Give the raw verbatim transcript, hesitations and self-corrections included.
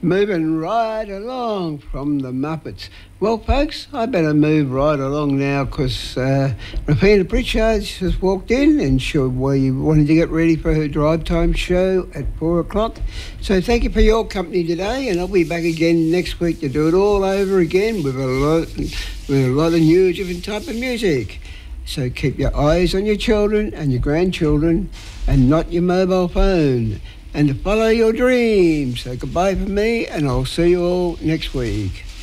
Moving right along from the Muppets. Well, folks, I better move right along now because uh, Rapina Pritchard has walked in and she we wanted to get ready for her drive time show at four o'clock. So thank you for your company today, and I'll be back again next week to do it all over again with a lot, with a lot of new different type of music. So keep your eyes on your children and your grandchildren and not your mobile phone. And to follow your dreams. So goodbye from me, and I'll see you all next week.